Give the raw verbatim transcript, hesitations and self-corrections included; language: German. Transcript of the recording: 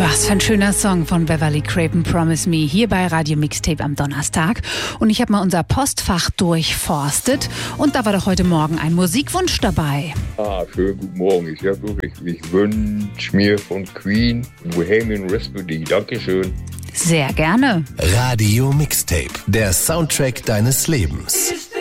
Was für ein schöner Song von Beverly Craven, Promise Me, hier bei Radio Mixtape am Donnerstag. Und ich habe mal unser Postfach durchforstet und da war doch heute Morgen ein Musikwunsch dabei. Ah, schönen guten Morgen. Ich, ja, wirklich, ich wünsche mir von Queen Bohemian Rhapsody. Dankeschön. Sehr gerne. Radio Mixtape, der Soundtrack deines Lebens.